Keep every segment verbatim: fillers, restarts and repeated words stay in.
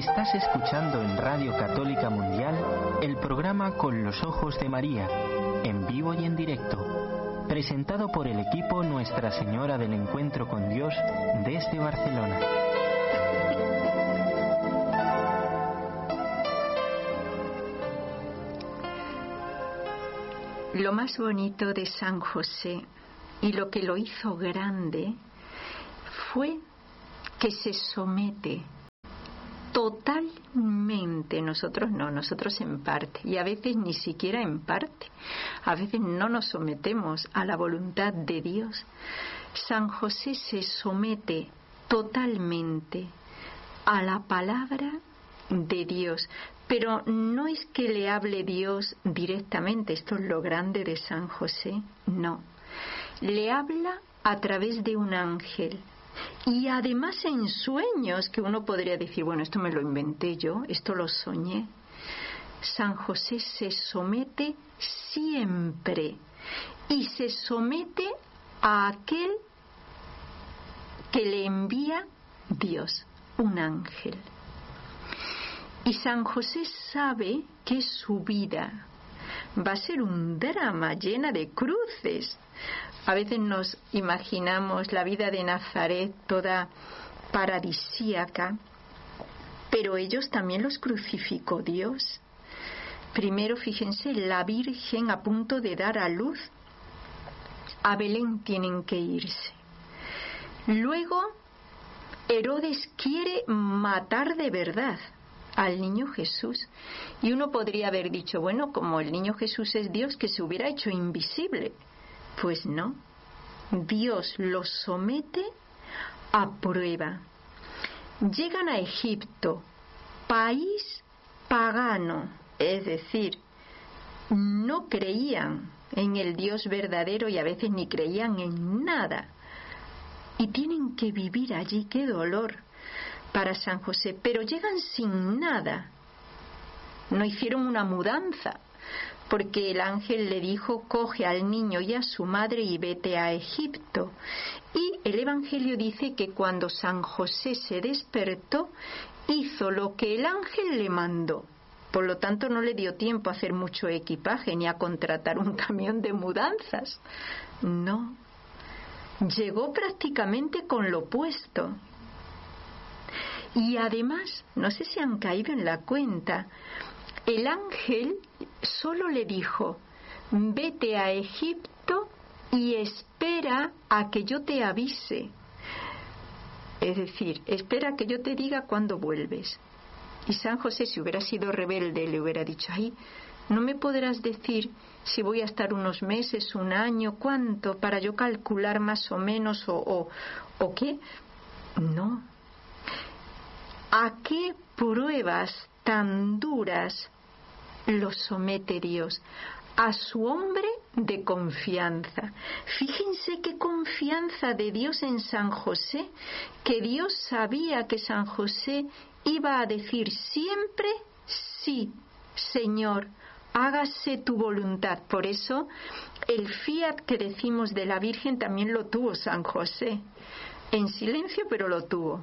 Estás escuchando en Radio Católica Mundial el programa Con los Ojos de María, en vivo y en directo, presentado por el equipo Nuestra Señora del Encuentro con Dios desde Barcelona. Lo más bonito de San José y lo que lo hizo grande fue que se somete totalmente, nosotros no, nosotros en parte, y a veces ni siquiera en parte, a veces no nos sometemos a la voluntad de Dios. San José se somete totalmente a la palabra de Dios, pero no es que le hable Dios directamente, esto es lo grande de San José, no, le habla a través de un ángel. Y además en sueños, que uno podría decir, bueno, esto me lo inventé yo, esto lo soñé. San José se somete siempre y se somete a aquel que le envía Dios, un ángel. Y San José sabe que su vida va a ser un drama llena de cruces. A veces nos imaginamos la vida de Nazaret toda paradisíaca, pero ellos también los crucificó Dios. Primero, fíjense, la Virgen a punto de dar a luz. A Belén tienen que irse. Luego, Herodes quiere matar de verdad al niño Jesús. Y uno podría haber dicho, bueno, como el niño Jesús es Dios, que se hubiera hecho invisible. Pues no, Dios los somete a prueba. Llegan a Egipto, país pagano, es decir, no creían en el Dios verdadero y a veces ni creían en nada. Y tienen que vivir allí, qué dolor para San José, pero llegan sin nada. No hicieron una mudanza, porque el ángel le dijo, coge al niño y a su madre y vete a Egipto. Y el Evangelio dice que cuando San José se despertó, hizo lo que el ángel le mandó. Por lo tanto, no le dio tiempo a hacer mucho equipaje ni a contratar un camión de mudanzas. No, llegó prácticamente con lo puesto. Y además, no sé si han caído en la cuenta, el ángel solo le dijo, vete a Egipto y espera a que yo te avise. Es decir, espera a que yo te diga cuándo vuelves. Y San José, si hubiera sido rebelde, le hubiera dicho, ay, ¿no me podrás decir si voy a estar unos meses, un año, cuánto, para yo calcular más o menos o, o, o qué? No. ¿A qué pruebas tan duras los somete Dios? A su hombre de confianza. Fíjense qué confianza de Dios en San José, que Dios sabía que San José iba a decir siempre, sí, Señor, hágase tu voluntad. Por eso el fiat que decimos de la Virgen también lo tuvo San José, en silencio, pero lo tuvo.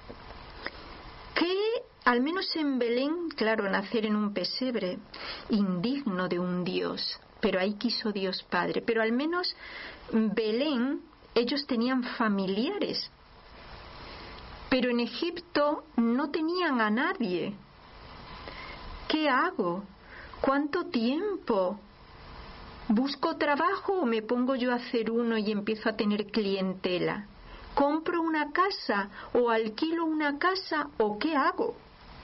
Que al menos en Belén, claro, nacer en un pesebre, indigno de un Dios, pero ahí quiso Dios Padre. Pero al menos Belén, ellos tenían familiares, pero en Egipto no tenían a nadie. ¿Qué hago? ¿Cuánto tiempo? ¿Busco trabajo o me pongo yo a hacer uno y empiezo a tener clientela? ¿Compro una casa o alquilo una casa o qué hago?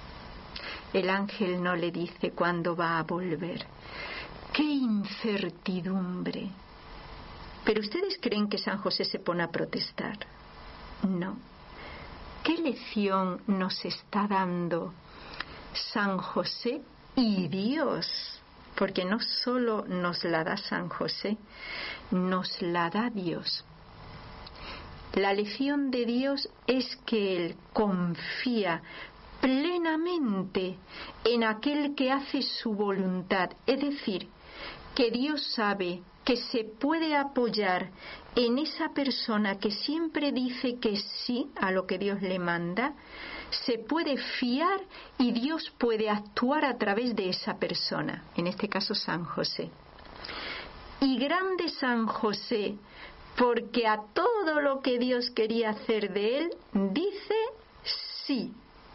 El ángel no le dice cuándo va a volver. ¡Qué incertidumbre! ¿Pero ustedes creen que San José se pone a protestar? No. ¿Qué lección nos está dando San José y Dios? Porque no solo nos la da San José, nos la da Dios. La lección de Dios es que Él confía plenamente en aquel que hace su voluntad. Es decir, que Dios sabe que se puede apoyar en esa persona que siempre dice que sí a lo que Dios le manda, se puede fiar y Dios puede actuar a través de esa persona, en este caso San José. Y grande San José, porque a todo lo que Dios quería hacer de él, dice sí.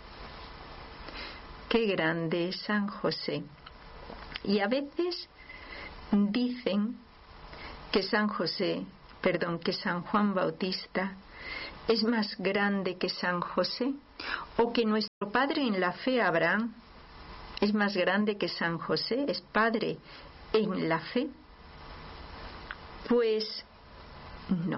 Qué grande es San José. Y a veces dicen que San José, perdón, que San Juan Bautista es más grande que San José, o que nuestro padre en la fe, Abraham, es más grande que San José, es padre en la fe. Pues no.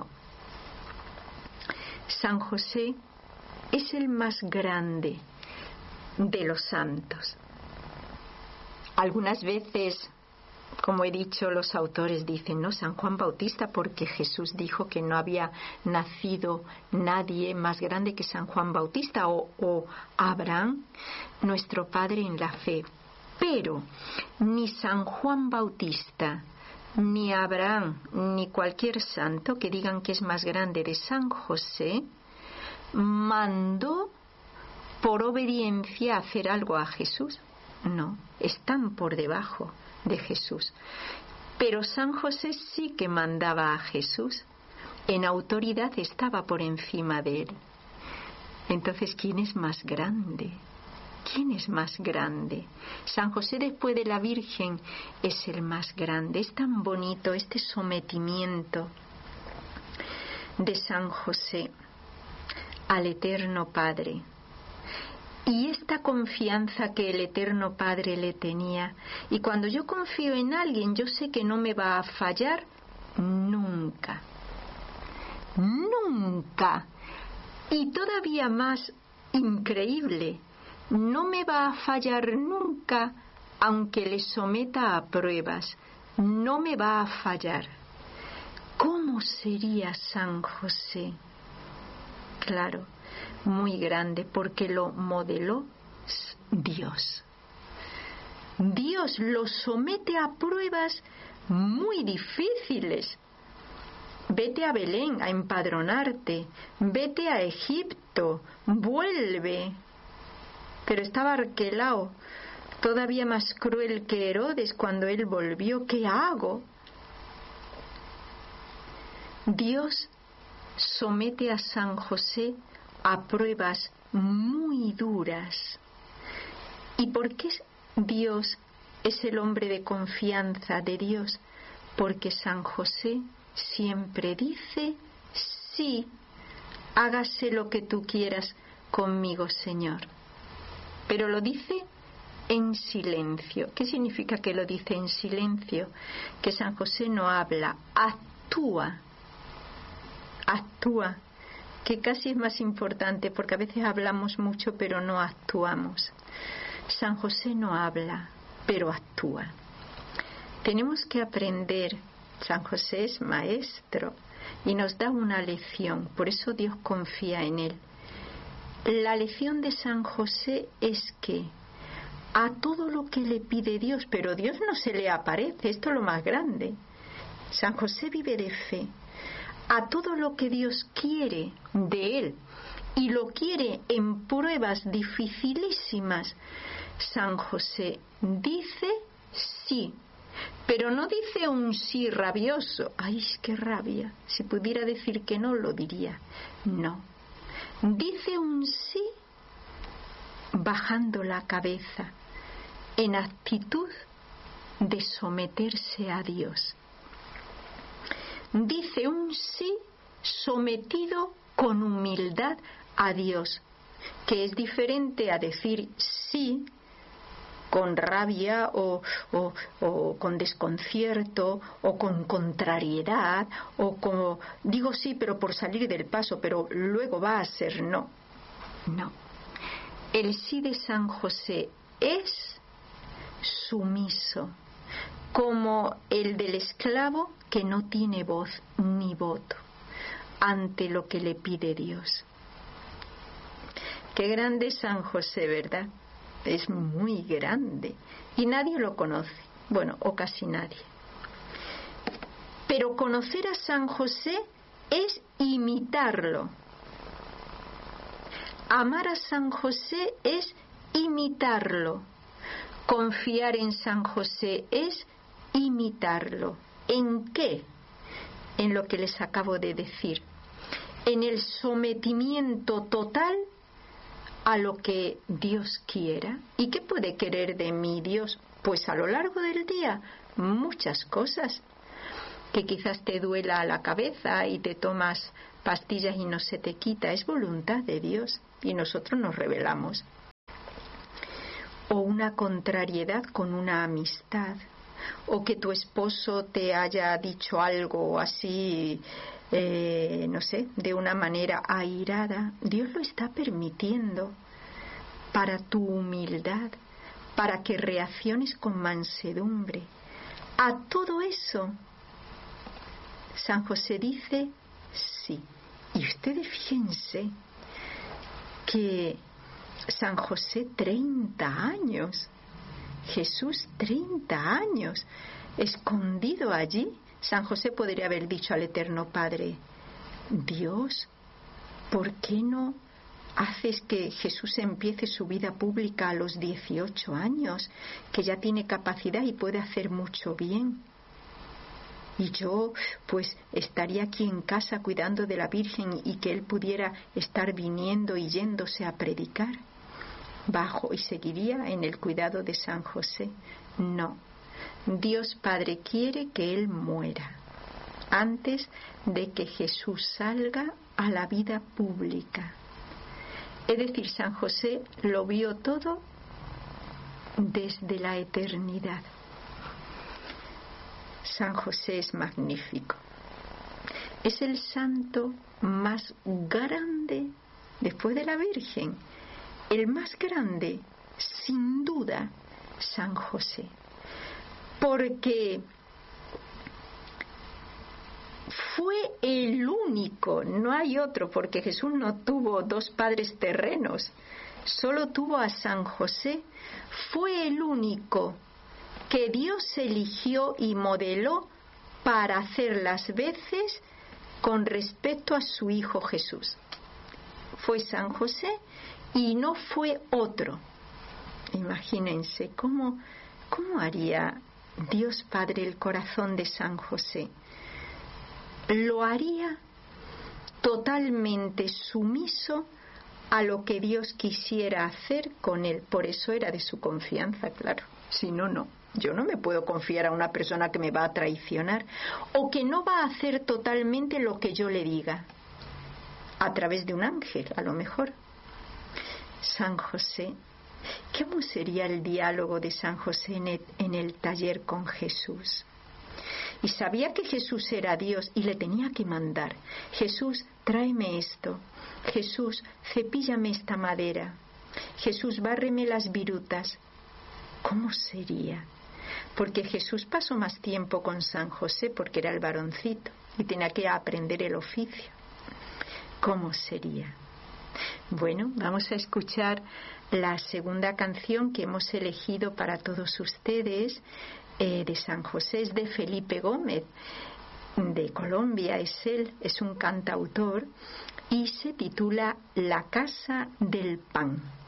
San José es el más grande de los santos. Algunas veces, como he dicho, los autores dicen, no, San Juan Bautista, porque Jesús dijo que no había nacido nadie más grande que San Juan Bautista, o, o Abraham, nuestro padre en la fe. Pero ni San Juan Bautista, ni Abraham, ni cualquier santo que digan que es más grande de San José, mandó por obediencia hacer algo a Jesús. No, están por debajo de Jesús. Pero San José sí que mandaba a Jesús. En autoridad estaba por encima de él. Entonces, ¿quién es más grande? ¿Quién es más grande? San José, después de la Virgen, es el más grande. Es tan bonito este sometimiento de San José al Eterno Padre. Y esta confianza que el Eterno Padre le tenía. Y cuando yo confío en alguien, yo sé que no me va a fallar nunca. Nunca. Y todavía más increíble, no me va a fallar nunca, aunque le someta a pruebas. No me va a fallar. ¿Cómo sería San José? Claro, muy grande, porque lo modeló Dios. Dios lo somete a pruebas muy difíciles. Vete a Belén a empadronarte, vete a Egipto, vuelve. Pero estaba Arquelao, todavía más cruel que Herodes cuando él volvió. ¿Qué hago? Dios somete a San José a pruebas muy duras. ¿Y por qué Dios es el hombre de confianza de Dios? Porque San José siempre dice sí, hágase lo que tú quieras conmigo, Señor. Pero lo dice en silencio. ¿Qué significa que lo dice en silencio? Que San José no habla, actúa. Actúa, que casi es más importante, porque a veces hablamos mucho pero no actuamos. San José no habla, pero actúa. Tenemos que aprender. San José es maestro y nos da una lección, por eso Dios confía en él. La lección de San José es que a todo lo que le pide Dios, pero Dios no se le aparece, esto es lo más grande. San José vive de fe. A todo lo que Dios quiere de él, y lo quiere en pruebas dificilísimas, San José dice sí, pero no dice un sí rabioso. ¡Ay, qué rabia! Si pudiera decir que no, lo diría. No. Dice un sí bajando la cabeza, en actitud de someterse a Dios. Dice un sí sometido con humildad a Dios, que es diferente a decir sí con rabia o, o, o con desconcierto o con contrariedad o como digo sí pero por salir del paso, pero luego va a ser no. No. El sí de San José es sumiso, como el del esclavo que no tiene voz ni voto ante lo que le pide Dios. Qué grande es San José, ¿verdad? Es muy grande y nadie lo conoce, bueno, o casi nadie. Pero conocer a San José es imitarlo. Amar a San José es imitarlo. Confiar en San José es imitarlo. ¿En qué? En lo que les acabo de decir. En el sometimiento total a lo que Dios quiera. ¿Y qué puede querer de mí Dios? Pues a lo largo del día muchas cosas. Que quizás te duela la cabeza y te tomas pastillas y no se te quita. Es voluntad de Dios y nosotros nos rebelamos. O una contrariedad con una amistad. O que tu esposo te haya dicho algo así, eh, no sé, de una manera airada. Dios lo está permitiendo para tu humildad, para que reacciones con mansedumbre. A todo eso San José dice sí. Y ustedes fíjense que San José treinta años, Jesús treinta años, escondido allí. San José podría haber dicho al Eterno Padre: Dios, ¿por qué no haces que Jesús empiece su vida pública a los dieciocho años, que ya tiene capacidad y puede hacer mucho bien? Y yo pues estaría aquí en casa cuidando de la Virgen y que él pudiera estar viniendo y yéndose a predicar. Bajo y seguiría en el cuidado de San José. No, Dios Padre quiere que él muera antes de que Jesús salga a la vida pública. Es decir, San José lo vio todo desde la eternidad. San José es magnífico. Es el santo más grande después de la Virgen. El más grande, sin duda, San José. Porque fue el único, no hay otro, porque Jesús no tuvo dos padres terrenos, solo tuvo a San José. Fue el único que Dios eligió y modeló para hacer las veces con respecto a su Hijo Jesús. Fue San José y no fue otro. Imagínense cómo, cómo haría Dios Padre el corazón de San José. Lo haría totalmente sumiso a lo que Dios quisiera hacer con él. Por eso era de su confianza, claro. Si no, no. Yo no me puedo confiar a una persona que me va a traicionar o que no va a hacer totalmente lo que yo le diga. A través de un ángel, a lo mejor. San José. ¿Cómo sería el diálogo de San José en el, en el taller con Jesús? Y sabía que Jesús era Dios y le tenía que mandar: Jesús, tráeme esto. Jesús, cepíllame esta madera. Jesús, bárreme las virutas. ¿Cómo sería? Porque Jesús pasó más tiempo con San José porque era el varoncito y tenía que aprender el oficio. ¿Cómo sería? Bueno, vamos a escuchar la segunda canción que hemos elegido para todos ustedes, eh, de San José. Es de Felipe Gómez, de Colombia. Es él, es un cantautor y se titula La Casa del Pan.